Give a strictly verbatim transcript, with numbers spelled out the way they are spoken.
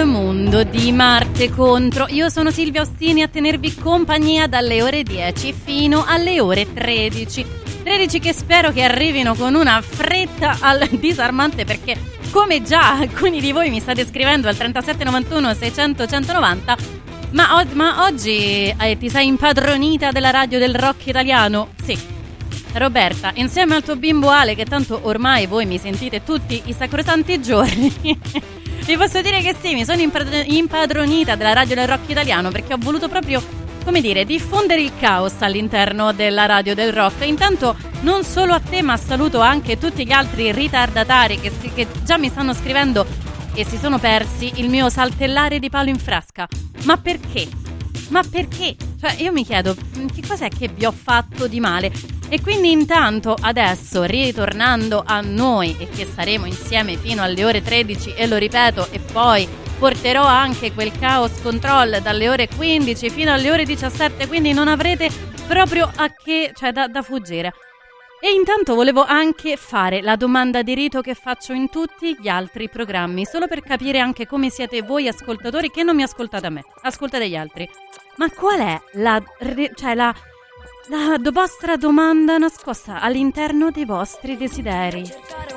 mondo di Marte contro. Io sono Silvia Ostini a tenervi compagnia dalle ore dieci fino alle ore tredici. tredici che spero che arrivino con una fretta al disarmante, perché come già alcuni di voi mi state scrivendo al trentasette novantuno seicento centonovanta, ma, o- ma oggi eh, ti sei impadronita della radio del rock italiano? Sì. Roberta, insieme al tuo bimbo Ale, che tanto ormai voi mi sentite tutti i sacrosanti giorni, vi posso dire che sì, mi sono impadronita della radio del rock italiano, perché ho voluto proprio, come dire, diffondere il caos all'interno della radio del rock. Intanto non solo a te, ma saluto anche tutti gli altri ritardatari che, si, che già mi stanno scrivendo e si sono persi il mio saltellare di palo in frasca. Ma perché? Ma perché? Cioè, io mi chiedo, che cos'è che vi ho fatto di male? E quindi intanto adesso, ritornando a noi, e che saremo insieme fino alle ore tredici, e lo ripeto, e poi porterò anche quel Chaos Control dalle ore quindici fino alle ore diciassette, quindi non avrete proprio a che, cioè da, da fuggire. E intanto volevo anche fare la domanda di rito che faccio in tutti gli altri programmi, solo per capire anche come siete voi ascoltatori che non mi ascoltate a me, ascoltate gli altri. Ma qual è la, cioè la, la vostra domanda nascosta all'interno dei vostri desideri?